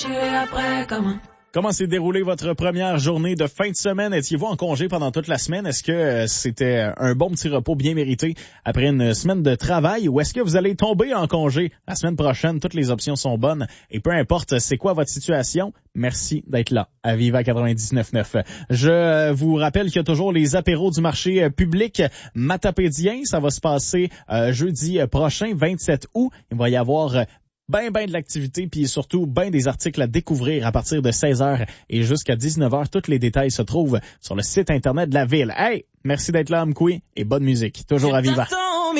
Après, Comment s'est déroulée votre première journée de fin de semaine? Étiez-vous en congé pendant toute la semaine? Est-ce que c'était un bon petit repos bien mérité après une semaine de travail? Ou est-ce que vous allez tomber en congé la semaine prochaine? Toutes les options sont bonnes. Et peu importe c'est quoi votre situation, merci d'être là à Viva 99.9. Je vous rappelle qu'il y a toujours les apéros du marché public matapédien. Ça va se passer jeudi prochain, 27 août. Il va y avoir ben de l'activité, puis surtout ben des articles à découvrir à partir de 16h et jusqu'à 19h. Tous les détails se trouvent sur le site internet de la ville. Hey, merci d'être là, Amkoui, et bonne musique. Toujours à Viva.